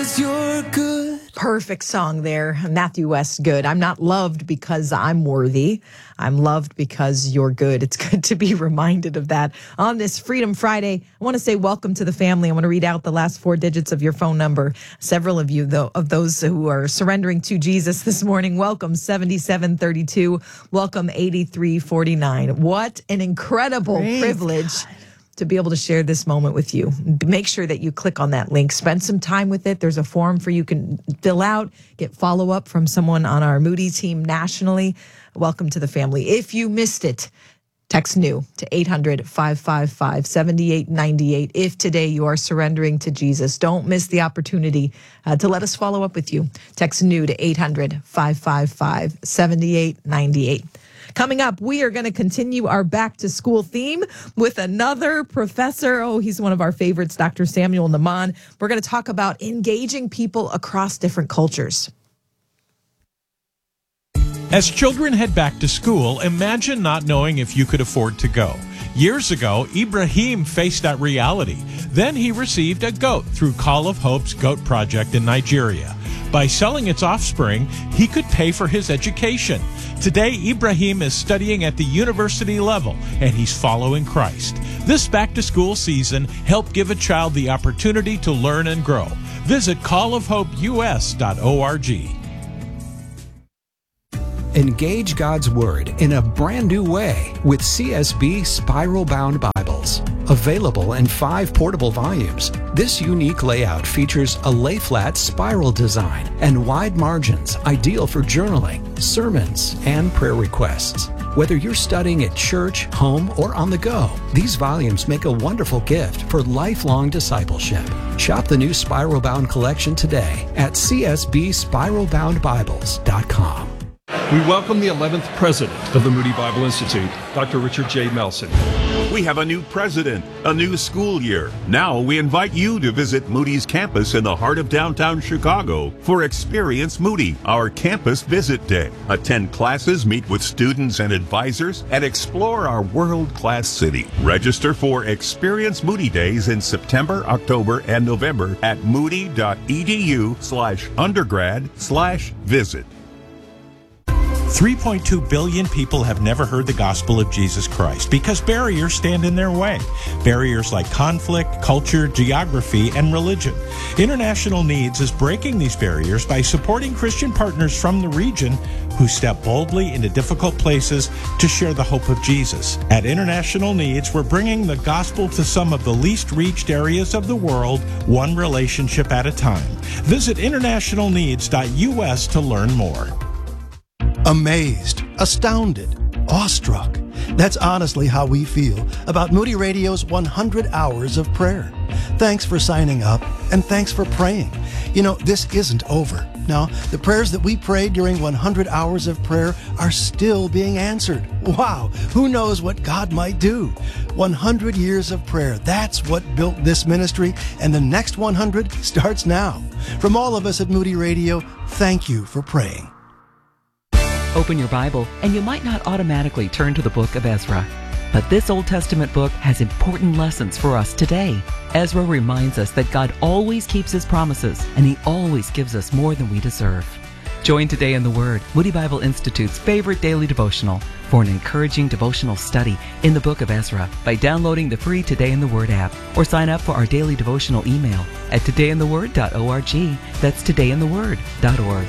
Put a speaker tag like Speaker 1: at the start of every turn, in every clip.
Speaker 1: 'cause you're good.
Speaker 2: Perfect song there. Matthew West, good. I'm not loved because I'm worthy. I'm loved because you're good. It's good to be reminded of that on this Freedom Friday. I want to say welcome to the family. I want to read out the last 4 digits of your phone number. Several of you, though, of those who are surrendering to Jesus this morning, welcome 7732. Welcome 8349. What an incredible privilege to be able to share this moment with you. Make sure that you click on that link. Spend some time with it. There's a form for you can fill out, get follow-up from someone on our Moody team nationally. Welcome to the family. If you missed it, text NEW to 800-555-7898. If today you are surrendering to Jesus, don't miss the opportunity to let us follow up with you. Text NEW to 800-555-7898. Coming up, we are going to continue our back to school theme with another professor. Oh, he's one of our favorites, Dr. Samuel Nahman. We're going to talk about engaging people across different cultures.
Speaker 3: As children head back to school, imagine not knowing if you could afford to go. Years ago, Ibrahim faced that reality. Then he received a goat through Call of Hope's Goat Project in Nigeria. By selling its offspring, he could pay for his education. Today, Ibrahim is studying at the university level, and he's following Christ. This back-to-school season, help give a child the opportunity to learn and grow. Visit callofhopeus.org.
Speaker 4: Engage God's Word in a brand new way with CSB Spiral-Bound Bibles. Available in 5 portable volumes, this unique layout features a lay-flat spiral design and wide margins, ideal for journaling, sermons, and prayer requests. Whether you're studying at church, home, or on the go, these volumes make a wonderful gift for lifelong discipleship. Shop the new Spiral-Bound collection today at csbspiralboundbibles.com.
Speaker 5: We welcome the 11th president of the Moody Bible Institute, Dr. Richard J. Melson.
Speaker 6: We have a new president, a new school year. Now we invite you to visit Moody's campus in the heart of downtown Chicago for Experience Moody, our campus visit day. Attend classes, meet with students and advisors, and explore our world-class city. Register for Experience Moody Days in September, October, and November at moody.edu/undergrad/visit.
Speaker 3: 3.2 billion people have never heard the gospel of Jesus Christ because barriers stand in their way. Barriers like conflict, culture, geography, and religion. International Needs is breaking these barriers by supporting Christian partners from the region who step boldly into difficult places to share the hope of Jesus. At International Needs, we're bringing the gospel to some of the least reached areas of the world, one relationship at a time. Visit internationalneeds.us to learn more.
Speaker 7: Amazed, astounded, awestruck. That's honestly how we feel about Moody Radio's 100 Hours of Prayer. Thanks for signing up, and thanks for praying. You know, this isn't over. Now, the prayers that we prayed during 100 Hours of Prayer are still being answered. Wow, who knows what God might do? 100 years of prayer, that's what built this ministry, and the next 100 starts now. From all of us at Moody Radio, thank you for praying.
Speaker 8: Open your Bible, and you might not automatically turn to the book of Ezra. But this Old Testament book has important lessons for us today. Ezra reminds us that God always keeps His promises, and He always gives us more than we deserve. Join Today in the Word, Moody Bible Institute's favorite daily devotional, for an encouraging devotional study in the book of Ezra by downloading the free Today in the Word app, or sign up for our daily devotional email at todayintheword.org. That's todayintheword.org.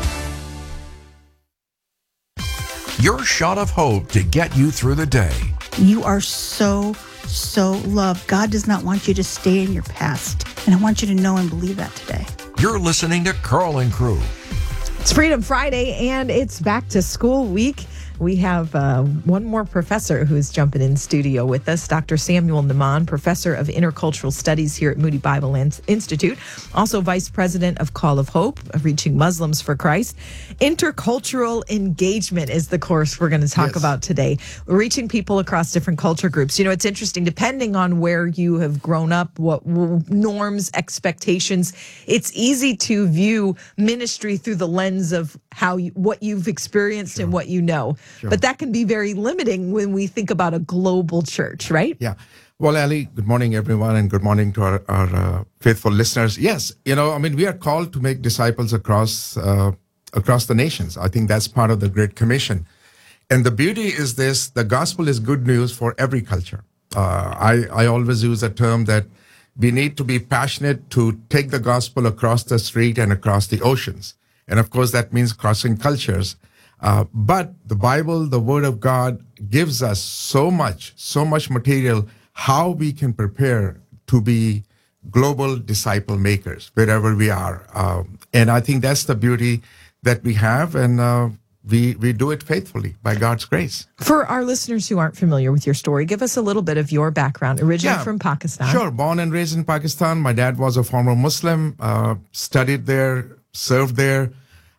Speaker 9: Your shot of hope to get you through the day.
Speaker 10: You are so loved. God does not want you to stay in your past. And I want you to know and believe that today.
Speaker 9: You're listening to Carl and Crew.
Speaker 2: It's Freedom Friday, and it's back to school week. We have one more professor who's jumping in studio with us, Dr. Samuel Nahman, professor of intercultural studies here at Moody Bible Institute, also vice president of Call of Hope, Reaching Muslims for Christ. Intercultural engagement is the course we're going to talk about today. Reaching people across different culture groups. You know, it's interesting, depending on where you have grown up, what norms, expectations, it's easy to view ministry through the lens of what you've experienced and what you know. Sure. But that can be very limiting when we think about a global church, right?
Speaker 11: Yeah.
Speaker 1: Well, Ali, good morning, everyone, and good morning to our faithful listeners. Yes, we are called to make disciples across the nations. I think that's part of the Great Commission. And the beauty is this: the gospel is good news for every culture. I always use a term that we need to be passionate to take the gospel across the street and across the oceans. And of course, that means crossing cultures. But the Bible, the Word of God, gives us so much material how we can prepare to be global disciple makers wherever we are. And I think that's the beauty that we have, and we do it faithfully by God's grace.
Speaker 2: For our listeners who aren't familiar with your story, give us a little bit of your background. Originally from Pakistan.
Speaker 1: Sure. Born and raised in Pakistan. My dad was a former Muslim, studied there, served there,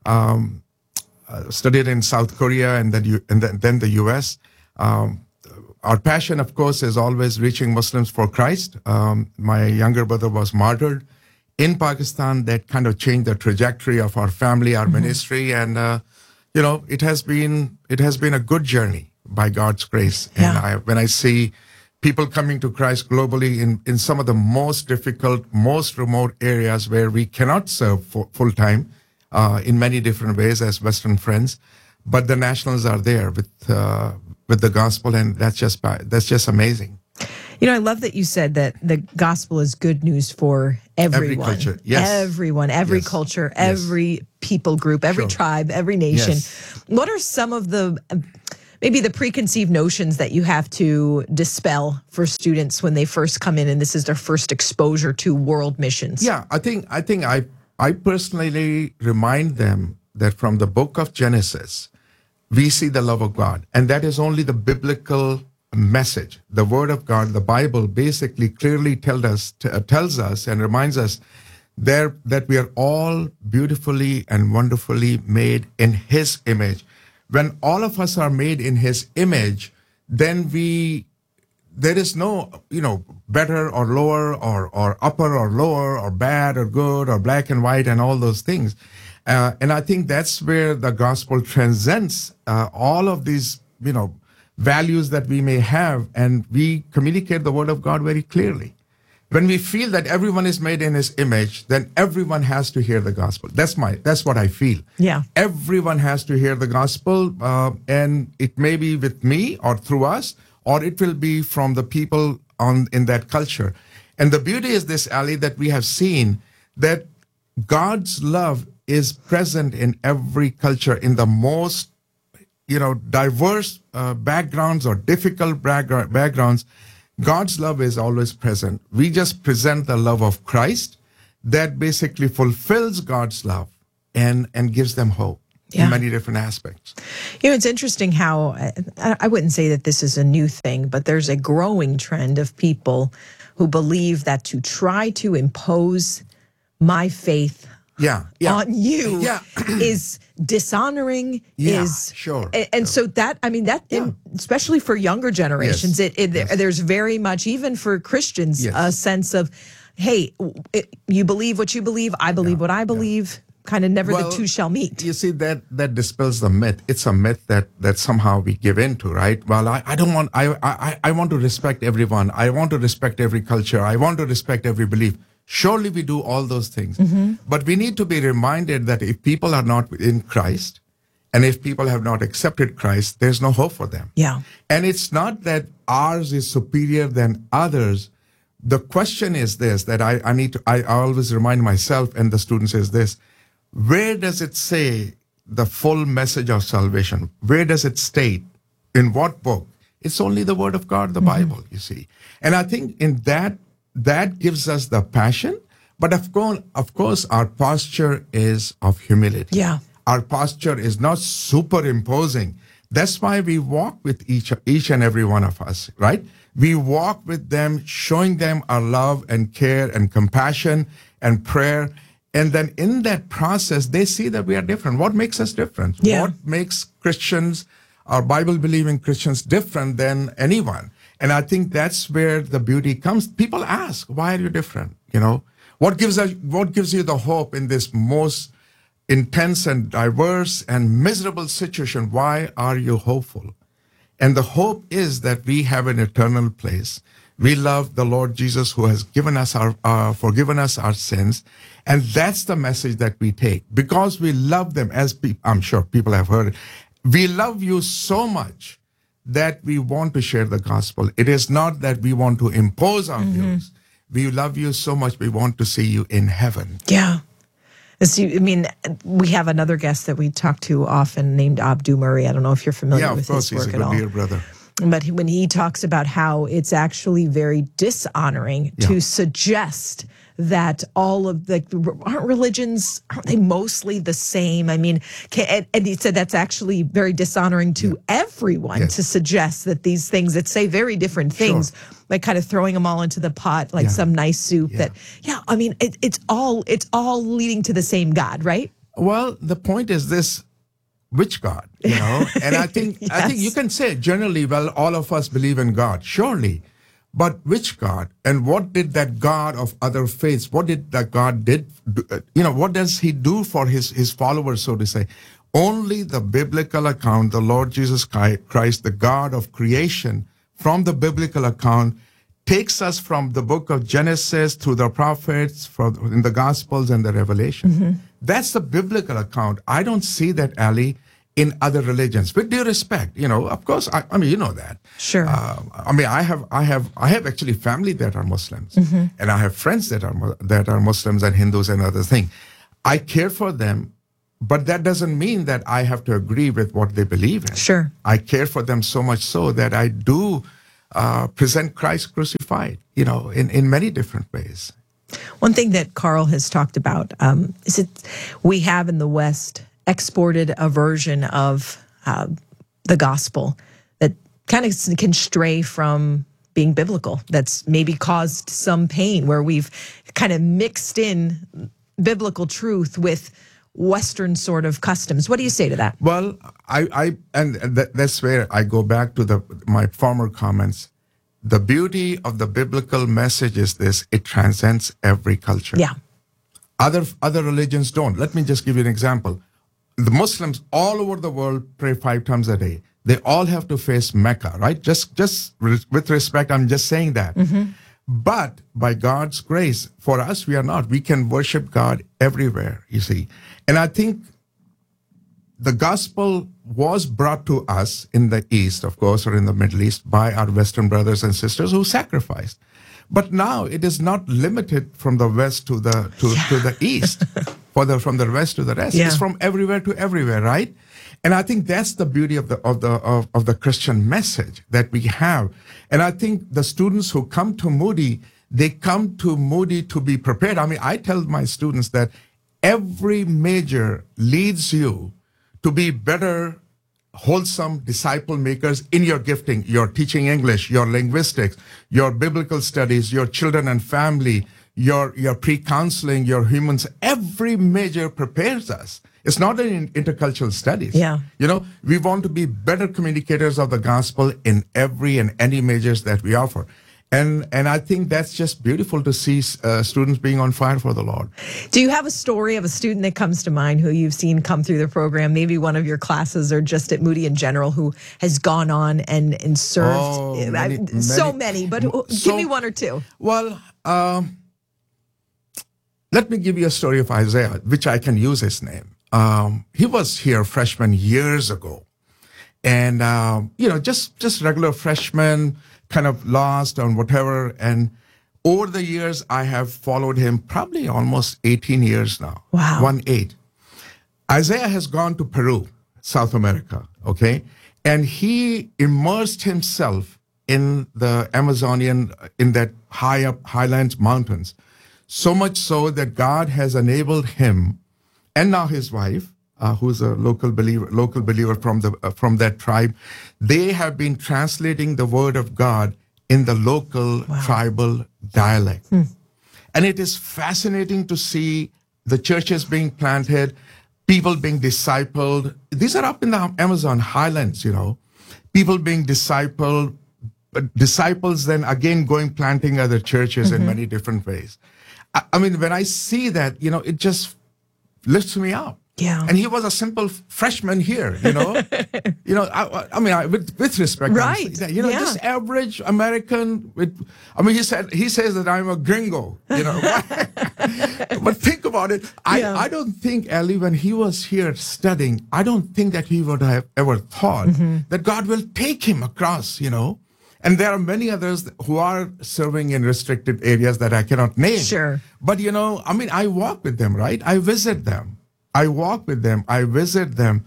Speaker 1: studied in South Korea and then the U.S. Our passion, of course, is always reaching Muslims for Christ. My younger brother was martyred in Pakistan. That kind of changed the trajectory of our family, our ministry, and it has been a good journey by God's grace.
Speaker 2: Yeah.
Speaker 1: And when I see people coming to Christ globally in some of the most difficult, most remote areas where we cannot serve full time in many different ways as Western friends, but the nationals are there with the gospel, and that's just amazing.
Speaker 2: I love that you said that the gospel is good news for everyone.
Speaker 1: Every culture, yes.
Speaker 2: Everyone, every
Speaker 1: Yes.
Speaker 2: culture,
Speaker 1: Yes.
Speaker 2: every people group, every
Speaker 1: Sure.
Speaker 2: tribe, every nation.
Speaker 1: Yes.
Speaker 2: What are some of maybe the preconceived notions that you have to dispel for students when they first come in and this is their first exposure to world missions?
Speaker 1: Yeah, I think I personally remind them that from the book of Genesis, we see the love of God, and that is only the biblical message. The Word of God, the Bible, basically clearly tells us and reminds us that we are all beautifully and wonderfully made in His image. When all of us are made in His image, then there is no, better or lower or upper or lower or bad or good or black and white and all those things. And I think that's where the gospel transcends all of these, values that we may have, and we communicate the Word of God very clearly. When we feel that everyone is made in His image, then everyone has to hear the gospel. That's what I feel.
Speaker 2: Yeah.
Speaker 1: Everyone has to hear the gospel, and it may be with me or through us, or it will be from the people in that culture. And the beauty is this, Ali, that we have seen that God's love is present in every culture, in the most diverse backgrounds or difficult backgrounds. God's love is always present. We just present the love of Christ that basically fulfills God's love and gives them hope in many different aspects.
Speaker 2: It's interesting how, I wouldn't say that this is a new thing, but there's a growing trend of people who believe that to try to impose my faith on you is dishonoring,
Speaker 1: sure.
Speaker 2: And so that, especially for younger generations, there's very much, even for Christians, a sense of, hey, you believe what you believe, I believe what I believe, kind of never the two shall meet.
Speaker 1: You see, that dispels the myth. It's a myth that somehow we give into, right? Well, I want to respect everyone. I want to respect every culture. I want to respect every belief. Surely we do all those things. Mm-hmm. But we need to be reminded that if people are not in Christ, and if people have not accepted Christ, there's no hope for them.
Speaker 2: Yeah.
Speaker 1: And it's not that ours is superior than others. The question is this, that I always remind myself and the students is this: where does it say the full message of salvation? Where does it state? In what book? It's only the Word of God, the Bible, you see. And I think in that gives us the passion. But of course, our posture is of humility.
Speaker 2: Yeah.
Speaker 1: Our posture is not superimposing. That's why we walk with each and every one of us, right? We walk with them, showing them our love and care and compassion and prayer. And then in that process, they see that we are different. What makes us different?
Speaker 2: Yeah.
Speaker 1: What makes Christians, our Bible-believing Christians, different than anyone? And I think that's where the beauty comes. People ask, why are you different? What gives you the hope in this most intense and diverse and miserable situation? Why are you hopeful? And the hope is that we have an eternal place. We love the Lord Jesus who has given us forgiven us our sins. And that's the message that we take because we love them I'm sure people have heard it. We love you so much that we want to share the gospel. It is not that we want to impose our views. We love you so much we want to see you in heaven.
Speaker 2: Yeah. We have another guest that we talk to often named Abdu Murray. I don't know if you're familiar with his work at all.
Speaker 1: Yeah, of course, he's a good dear brother.
Speaker 2: But when he talks about how it's actually very dishonoring to suggest that all of aren't religions, aren't they mostly the same? I mean, and he said that's actually very dishonoring to everyone to suggest that these things that say very different things, like kind of throwing them all into the pot, like some nice soup it's all leading to the same God, right?
Speaker 1: Well, the point is this. Which God, And I think you can say generally, well, all of us believe in God, surely. But which God? And what did that God of other faiths, what did that God what does he do for his followers, so to say? Only the biblical account, the Lord Jesus Christ, the God of creation, from the biblical account, takes us from the book of Genesis through the prophets, in the Gospels and the Revelation. That's the biblical account. I don't see that, Ali, in other religions. With due respect, of course, I mean, you know that.
Speaker 2: Sure.
Speaker 1: I have actually family that are Muslims, and I have friends that are Muslims and Hindus and other things. I care for them, but that doesn't mean that I have to agree with what they believe in.
Speaker 2: Sure.
Speaker 1: I care for them so much so that I do present Christ crucified, in many different ways.
Speaker 2: One thing that Carl has talked about is we have in the West exported a version of the gospel that kind of can stray from being biblical. That's maybe caused some pain where we've kind of mixed in biblical truth with Western sort of customs. What do you say to that?
Speaker 1: Well, that's where I go back to my former comments. The beauty of the biblical message is this: it transcends every culture.
Speaker 2: Yeah.
Speaker 1: Other religions don't. Let me just give you an example. The Muslims all over the world pray 5 times a day. They all have to face Mecca, right? Just with respect, I'm just saying that. But by God's grace, for us, we are not. We can worship God everywhere, you see. And I think the gospel was brought to us in the East, of course, or in the Middle East by our Western brothers and sisters who sacrificed. But now it is not limited from the West to the East, from the West to the rest. It's from everywhere to everywhere, right? And I think that's the beauty of the Christian message that we have. And I think the students who come to Moody, they come to Moody to be prepared. I mean, I tell my students that every major leads you to be better, wholesome disciple makers in your gifting, your teaching English, your linguistics, your biblical studies, your children and family, your pre-counseling, your humans. Every major prepares us. It's not in intercultural studies.
Speaker 2: Yeah.
Speaker 1: We want to be better communicators of the gospel in every and any majors that we offer. And I think that's just beautiful to see students being on fire for the Lord.
Speaker 2: Do you have a story of a student that comes to mind who you've seen come through the program, maybe one of your classes or just at Moody in general, who has gone on and served? So many, but give me one or two.
Speaker 1: Well, let me give you a story of Isaiah, which I can use his name. He was here freshman years ago. And, just regular freshman, kind of lost on whatever. And over the years, I have followed him probably almost 18 years now.
Speaker 2: Wow.
Speaker 1: 18. Isaiah has gone to Peru, South America, okay? And he immersed himself in the Amazonian, in that highlands mountains, so much so that God has enabled him and now his wife, who's a local believer from that tribe, they have been translating the word of God in the local tribal dialect. And it is fascinating to see the churches being planted, people being discipled. These are up in the Amazon highlands, people being discipled, disciples then again going planting other churches in many different ways. I mean, when I see that, it just lifts me up.
Speaker 2: Yeah.
Speaker 1: And he was a simple freshman here, you know. With respect,
Speaker 2: Right.
Speaker 1: this average American. He says that I'm a gringo, you know. But think about it. I don't think, Ellie, when he was here studying, I don't think that he would have ever thought that God will take him across, you know. And there are many others who are serving in restricted areas that I cannot name.
Speaker 2: Sure.
Speaker 1: But, I walk with them, right? I visit them. I walk with them. I visit them.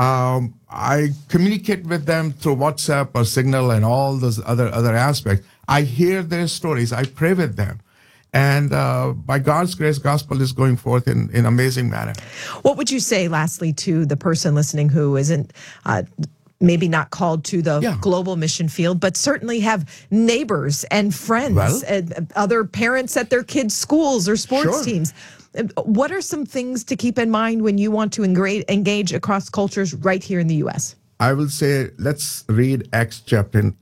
Speaker 1: I communicate with them through WhatsApp or Signal and all those other aspects. I hear their stories. I pray with them. And by God's grace, gospel is going forth in amazing manner.
Speaker 2: What would you say, lastly, to the person listening who isn't maybe not called to the global mission field, but certainly have neighbors and friends, other parents at their kids' schools or sports teams? What are some things to keep in mind when you want to engage across cultures right here in the U.S.?
Speaker 1: I will say, let's read Acts chapter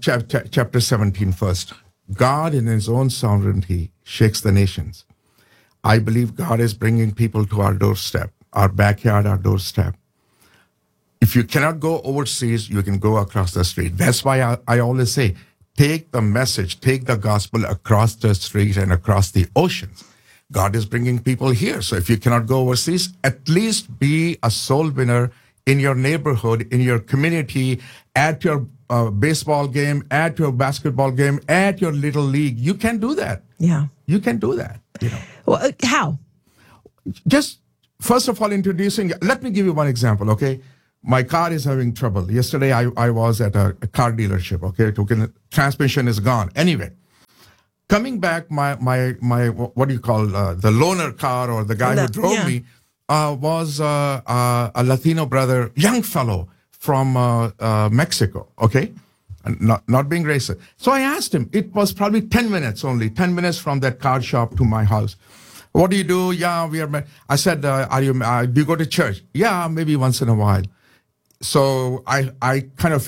Speaker 1: 17 first. God, in his own sovereignty, shakes the nations. I believe God is bringing people to our doorstep, our backyard, our doorstep. If you cannot go overseas, you can go across the street. That's why I always say, take the message, take the gospel across the street and across the oceans. God is bringing people here. So if you cannot go overseas, at least be a soul winner in your neighborhood, in your community, at your baseball game, at your basketball game, at your little league. You can do that.
Speaker 2: Yeah.
Speaker 1: You can do that. You know.
Speaker 2: Well, how?
Speaker 1: Just, first of all, introducing, let me give you one example, okay? My car is having trouble. Yesterday, I was at a car dealership, okay? Transmission is gone. Anyway, coming back, my what do you call, the loaner car or the guy who drove me was a Latino brother, young fellow from Mexico, okay? And not being racist. So I asked him, it was probably 10 minutes only, 10 minutes from that car shop to my house. What do you do? Yeah, we are. I said, do you go to church? Yeah, maybe once in a while. So I kind of